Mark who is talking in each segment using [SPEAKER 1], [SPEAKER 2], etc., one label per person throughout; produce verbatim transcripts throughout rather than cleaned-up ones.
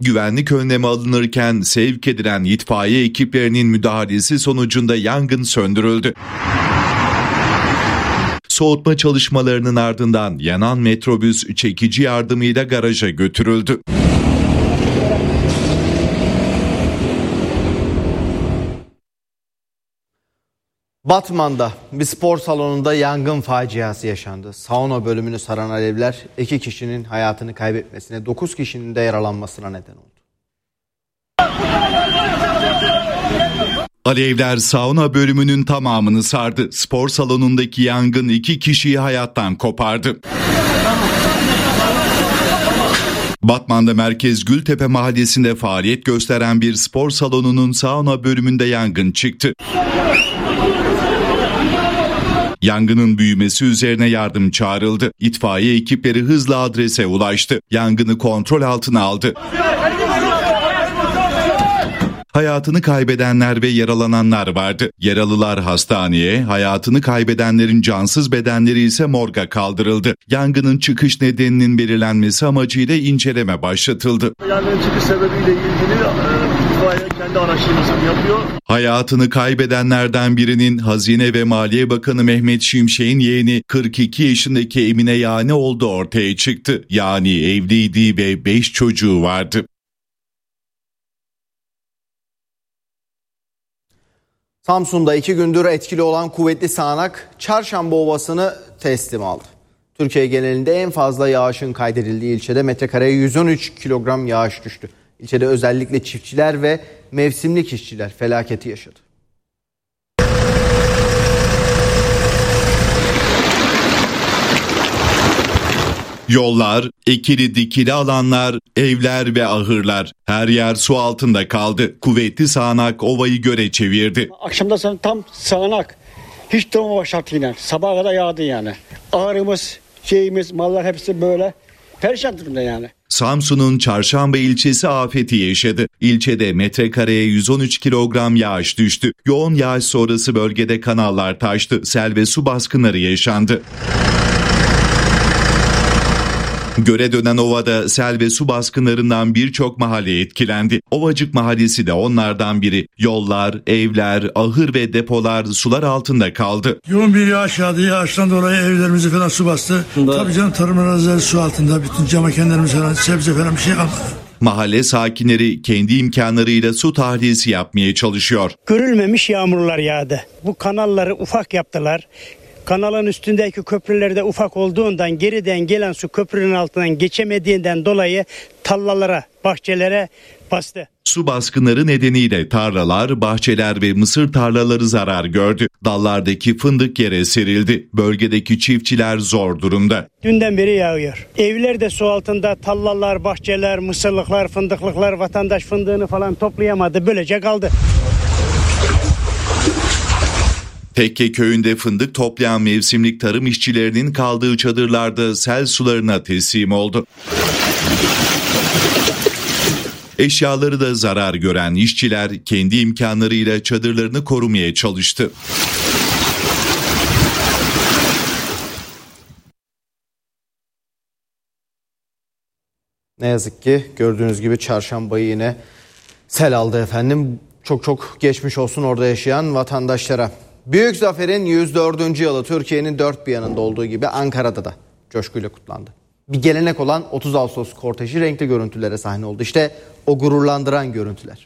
[SPEAKER 1] Güvenlik önlemi alınırken sevk edilen itfaiye ekiplerinin müdahalesi sonucunda yangın söndürüldü. Soğutma çalışmalarının ardından yanan metrobüs çekici yardımıyla garaja götürüldü.
[SPEAKER 2] Batman'da bir spor salonunda yangın faciası yaşandı. Sauna bölümünü saran alevler iki kişinin hayatını kaybetmesine, dokuz kişinin de yaralanmasına neden oldu.
[SPEAKER 1] Alevler sauna bölümünün tamamını sardı. Spor salonundaki yangın iki kişiyi hayattan kopardı. Batman'da Merkez Gültepe Mahallesi'nde faaliyet gösteren bir spor salonunun sauna bölümünde yangın çıktı. Yangının büyümesi üzerine yardım çağrıldı. İtfaiye ekipleri hızla adrese ulaştı. Yangını kontrol altına aldı. Hayatını kaybedenler ve yaralananlar vardı. Yaralılar hastaneye, hayatını kaybedenlerin cansız bedenleri ise morga kaldırıldı. Yangının çıkış nedeninin belirlenmesi amacıyla inceleme başlatıldı.
[SPEAKER 3] Yangının çıkış sebebiyle ilgili itfaiye kendi araştırmasını yapıyor.
[SPEAKER 1] Hayatını kaybedenlerden birinin Hazine ve Maliye Bakanı Mehmet Şimşek'in yeğeni kırk iki yaşındaki Emine Yani olduğu ortaya çıktı. Yani evliydi ve beş çocuğu vardı.
[SPEAKER 2] Samsun'da iki gündür etkili olan kuvvetli sağanak Çarşamba Ovası'nı teslim aldı. Türkiye genelinde en fazla yağışın kaydedildiği ilçede metrekareye yüz on üç kilogram yağış düştü. İlçede özellikle çiftçiler ve mevsimlik işçiler felaketi yaşadı.
[SPEAKER 1] Yollar, ekili dikili alanlar, evler ve ahırlar. Her yer su altında kaldı. Kuvvetli sağanak ovayı göle çevirdi.
[SPEAKER 4] Akşamda sonra tam sağanak. Hiç durma şartıyla. Sabaha kadar yağdı yani. Ağrımız, şeyimiz, mallar hepsi böyle perişan durumda yani.
[SPEAKER 1] Samsun'un Çarşamba ilçesi afeti yaşadı. İlçede metrekareye yüz on üç kilogram yağış düştü. Yoğun yağış sonrası bölgede kanallar taştı. Sel ve su baskınları yaşandı. Göle dönen ovada sel ve su baskınlarından birçok mahalle etkilendi. Ovacık Mahallesi de onlardan biri. Yollar, evler, ahır ve depolar sular altında kaldı.
[SPEAKER 5] Yoğun bir yağış yağdı. Yağıştan dolayı evlerimizi falan su bastı. Da. Tabii canım, tarım arazileri su altında. Bütün camakenlerimiz falan, sebze falan bir şey kalmadı.
[SPEAKER 1] Mahalle sakinleri kendi imkanlarıyla su tahliyesi yapmaya çalışıyor.
[SPEAKER 6] Görülmemiş yağmurlar yağdı. Bu kanalları ufak yaptılar. Kanalın üstündeki köprüleri de ufak olduğundan geriden gelen su köprünün altından geçemediğinden dolayı tarlalara, bahçelere bastı.
[SPEAKER 1] Su baskınları nedeniyle tarlalar, bahçeler ve mısır tarlaları zarar gördü. Dallardaki fındık yere serildi. Bölgedeki çiftçiler zor durumda.
[SPEAKER 6] Dünden beri yağıyor. Evler de su altında, tarlalar, bahçeler, mısırlıklar, fındıklıklar, vatandaş fındığını falan toplayamadı. Böylece kaldı.
[SPEAKER 1] Tekke köyünde fındık toplayan mevsimlik tarım işçilerinin kaldığı çadırlarda sel sularına teslim oldu. Eşyaları da zarar gören işçiler kendi imkanlarıyla çadırlarını korumaya çalıştı.
[SPEAKER 2] Ne yazık ki gördüğünüz gibi Çarşambayı yine sel aldı efendim. Çok çok geçmiş olsun orada yaşayan vatandaşlara. Büyük Zafer'in yüz dördüncü yılı Türkiye'nin dört bir yanında olduğu gibi Ankara'da da coşkuyla kutlandı. Bir gelenek olan otuz Ağustos korteji renkli görüntülere sahne oldu. İşte o gururlandıran görüntüler.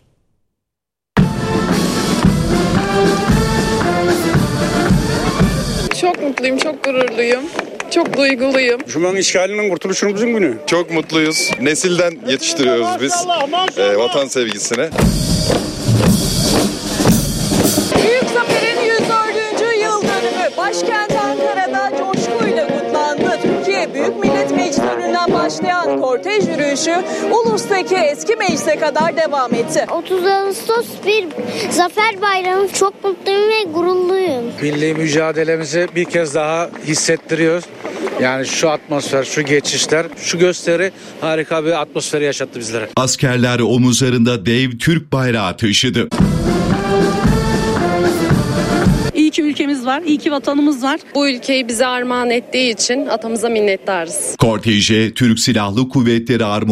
[SPEAKER 7] Çok mutluyum, çok gururluyum. Çok duyguluyum.
[SPEAKER 8] Cumhurbaşkanı işgalinin kurtuluşumuzun günü.
[SPEAKER 9] Çok mutluyuz. Nesilden yetiştiriyoruz biz e, vatan sevgisine.
[SPEAKER 7] Büyük Zafer'in yüz dördüncü yıl dönümü başkent Ankara'da coşkuyla kutlandı. Türkiye Büyük Millet Meclisi önünden başlayan kortej yürüyüşü Ulus'taki eski meclise kadar devam etti.
[SPEAKER 10] otuz Ağustos bir zafer bayramı, çok mutluyum ve gururluyum.
[SPEAKER 11] Milli mücadelemizi bir kez daha hissettiriyoruz. Yani şu atmosfer, şu geçişler, şu gösteri harika bir atmosferi yaşattı bizlere.
[SPEAKER 1] Askerler omuzlarında dev Türk bayrağı taşıdı.
[SPEAKER 12] İyi ki ülkemiz var, iyi ki vatanımız var.
[SPEAKER 13] Bu ülkeyi bize armağan ettiği için atamıza minnettarız.
[SPEAKER 1] Korteje Türk Silahlı Kuvvetleri Arma